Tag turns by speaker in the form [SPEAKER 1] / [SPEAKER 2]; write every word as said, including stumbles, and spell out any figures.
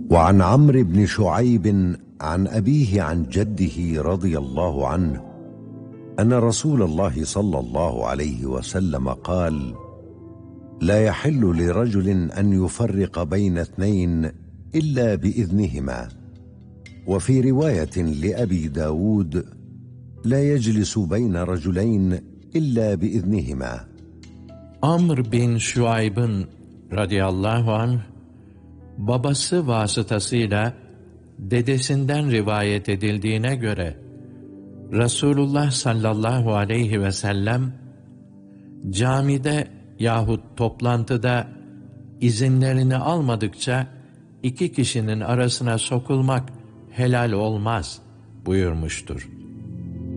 [SPEAKER 1] وعن عمرو بن شعيب عن أبيه عن جده رضي الله عنه أن رسول الله صلى الله عليه وسلم قال: لا يحل لرجل أن يفرق بين اثنين إلا بإذنهما. وفي رواية لأبي داود: لا يجلس بين رجلين إلا بإذنهما.
[SPEAKER 2] Amr bin Şuayb'ın radıyallahu anh, babası vasıtasıyla dedesinden rivayet edildiğine göre, Resulullah sallallahu aleyhi ve sellem, camide yahut toplantıda izinlerini almadıkça iki kişinin arasına sokulmak helal olmaz buyurmuştur.